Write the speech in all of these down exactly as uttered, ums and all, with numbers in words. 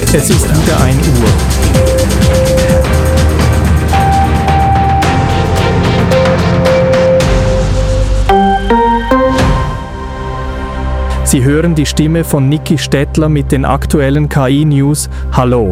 Es ist wieder ein Uhr. Sie hören die Stimme von Niki Stettler mit den aktuellen K I-News. Hallo!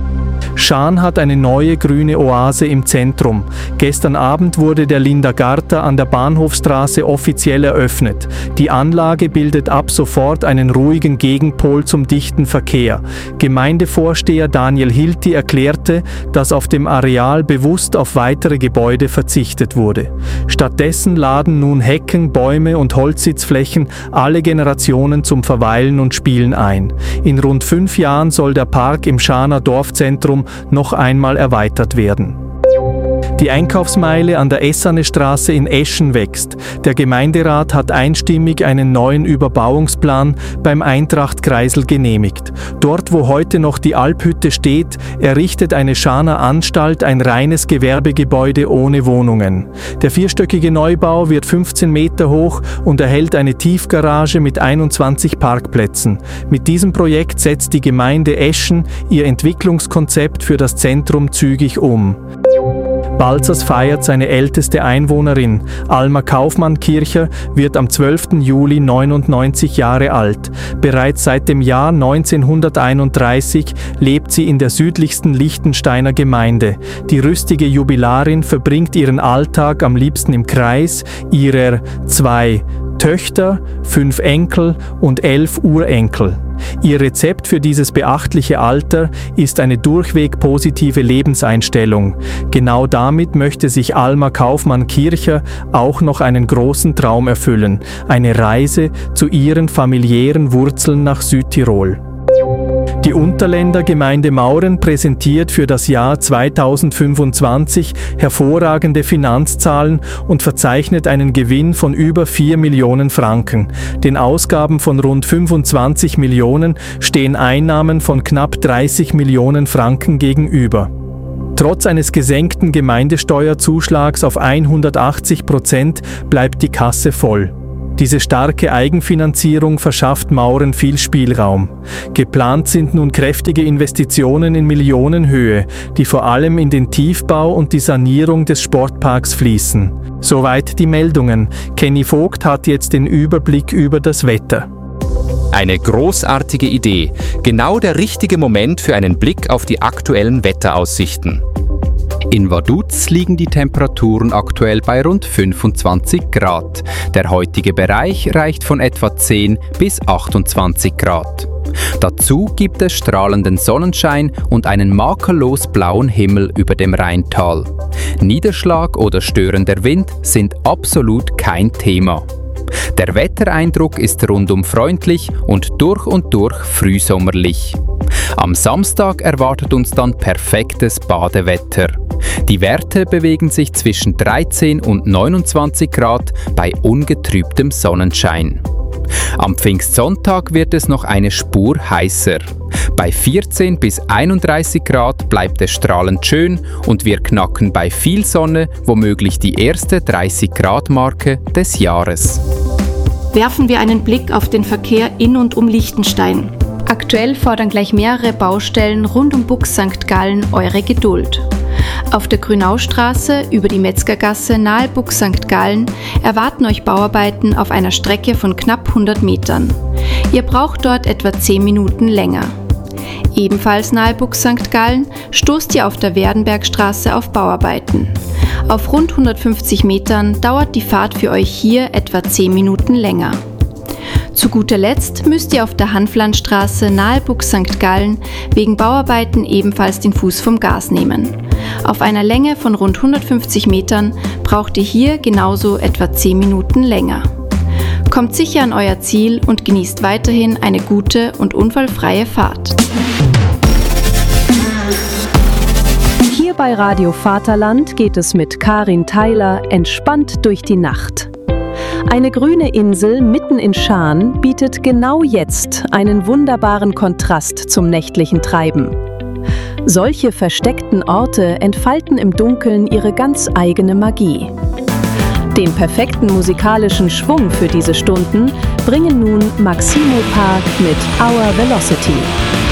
Schaan hat eine neue grüne Oase im Zentrum. Gestern Abend wurde der Linda-Garta an der Bahnhofstraße offiziell eröffnet. Die Anlage bildet ab sofort einen ruhigen Gegenpol zum dichten Verkehr. Gemeindevorsteher Daniel Hilti erklärte, dass auf dem Areal bewusst auf weitere Gebäude verzichtet wurde. Stattdessen laden nun Hecken, Bäume und Holzsitzflächen alle Generationen zum Verweilen und Spielen ein. In rund fünf Jahren soll der Park im Schaaner Dorfzentrum noch einmal erweitert werden. Die Einkaufsmeile an der Essane-Straße in Eschen wächst. Der Gemeinderat hat einstimmig einen neuen Überbauungsplan beim Eintracht-Kreisel genehmigt. Dort, wo heute noch die Alphütte steht, errichtet eine Schaaner Anstalt ein reines Gewerbegebäude ohne Wohnungen. Der vierstöckige Neubau wird fünfzehn Meter hoch und erhält eine Tiefgarage mit einundzwanzig Parkplätzen. Mit diesem Projekt setzt die Gemeinde Eschen ihr Entwicklungskonzept für das Zentrum zügig um. Balzers feiert seine älteste Einwohnerin. Alma Kaufmann-Kircher wird am zwölften Juli neunundneunzig Jahre alt. Bereits seit dem Jahr neunzehnhunderteinunddreißig lebt sie in der südlichsten Liechtensteiner Gemeinde. Die rüstige Jubilarin verbringt ihren Alltag am liebsten im Kreis ihrer zwei Töchter, fünf Enkel und elf Urenkel. Ihr Rezept für dieses beachtliche Alter ist eine durchweg positive Lebenseinstellung. Genau damit möchte sich Alma Kaufmann-Kircher auch noch einen großen Traum erfüllen: eine Reise zu ihren familiären Wurzeln nach Südtirol. Die Unterländer Gemeinde Mauren präsentiert für das Jahr zweitausendfünfundzwanzig hervorragende Finanzzahlen und verzeichnet einen Gewinn von über vier Millionen Franken. Den Ausgaben von rund fünfundzwanzig Millionen stehen Einnahmen von knapp dreißig Millionen Franken gegenüber. Trotz eines gesenkten Gemeindesteuerzuschlags auf hundertachtzig Prozent bleibt die Kasse voll. Diese starke Eigenfinanzierung verschafft Mauren viel Spielraum. Geplant sind nun kräftige Investitionen in Millionenhöhe, die vor allem in den Tiefbau und die Sanierung des Sportparks fließen. Soweit die Meldungen. Kenny Vogt hat jetzt den Überblick über das Wetter. Eine großartige Idee. Genau der richtige Moment für einen Blick auf die aktuellen Wetteraussichten. In Vaduz liegen die Temperaturen aktuell bei rund fünfundzwanzig Grad. Der heutige Bereich reicht von etwa zehn bis achtundzwanzig Grad. Dazu gibt es strahlenden Sonnenschein und einen makellos blauen Himmel über dem Rheintal. Niederschlag oder störender Wind sind absolut kein Thema. Der Wettereindruck ist rundum freundlich und durch und durch frühsommerlich. Am Samstag erwartet uns dann perfektes Badewetter. Die Werte bewegen sich zwischen dreizehn und neunundzwanzig Grad bei ungetrübtem Sonnenschein. Am Pfingstsonntag wird es noch eine Spur heißer. Bei vierzehn bis einunddreißig Grad bleibt es strahlend schön und wir knacken bei viel Sonne womöglich die erste dreißig Grad Marke des Jahres. Werfen wir einen Blick auf den Verkehr in und um Liechtenstein. Aktuell fordern gleich mehrere Baustellen rund um Bux Sankt Gallen eure Geduld. Auf der Grünaustraße über die Metzgergasse nahe Bux Sankt Gallen erwarten euch Bauarbeiten auf einer Strecke von knapp hundert Metern. Ihr braucht dort etwa zehn Minuten länger. Ebenfalls nahe Bux Sankt Gallen stoßt ihr auf der Werdenbergstraße auf Bauarbeiten. Auf rund hundertfünfzig Metern dauert die Fahrt für euch hier etwa zehn Minuten länger. Zu guter Letzt müsst ihr auf der Hanflandstraße nahe Bux Sankt Gallen wegen Bauarbeiten ebenfalls den Fuß vom Gas nehmen. Auf einer Länge von rund hundertfünfzig Metern braucht ihr hier genauso etwa zehn Minuten länger. Kommt sicher an euer Ziel und genießt weiterhin eine gute und unfallfreie Fahrt. Hier bei Radio Vaterland geht es mit Karin Theiler entspannt durch die Nacht. Eine grüne Insel mitten in Schaan bietet genau jetzt einen wunderbaren Kontrast zum nächtlichen Treiben. Solche versteckten Orte entfalten im Dunkeln ihre ganz eigene Magie. Den perfekten musikalischen Schwung für diese Stunden bringen nun Maximo Park mit Our Velocity.